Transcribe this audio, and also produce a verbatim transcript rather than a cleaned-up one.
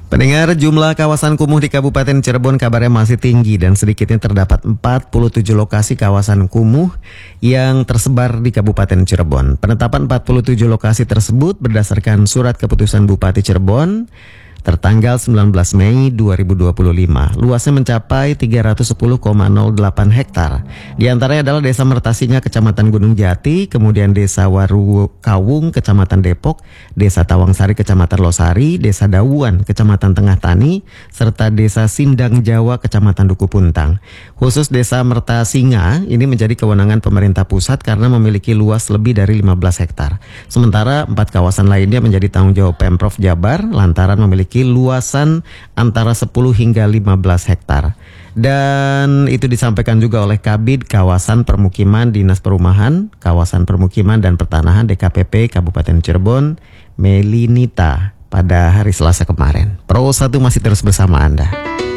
Pendengar, jumlah kawasan kumuh di Kabupaten Cirebon kabarnya masih tinggi dan sedikitnya terdapat empat puluh tujuh lokasi kawasan kumuh yang tersebar di Kabupaten Cirebon. Penetapan empat puluh tujuh lokasi tersebut berdasarkan surat keputusan Bupati Cirebon tertanggal sembilan belas Mei dua ribu dua puluh lima. Luasnya mencapai tiga ratus sepuluh koma nol delapan hektar. Di antaranya adalah Desa Mertasinga, Kecamatan Gunung Jati, kemudian Desa Waru Kawung, Kecamatan Depok, Desa Tawangsari, Kecamatan Losari, Desa Dawuan, Kecamatan Tengah Tani, serta Desa Sindang Jawa, Kecamatan Duku Puntang. Khusus Desa Mertasinga ini menjadi kewenangan pemerintah pusat karena memiliki luas lebih dari lima belas hektar. Sementara empat kawasan lainnya menjadi tanggung jawab Pemprov Jabar lantaran memiliki luasan antara sepuluh hingga lima belas hektar. Dan itu disampaikan juga oleh Kabid Kawasan Permukiman Dinas Perumahan, Kawasan Permukiman dan Pertanahan D K P P Kabupaten Cirebon, Melinita, pada hari Selasa kemarin. Pro satu masih terus bersama Anda.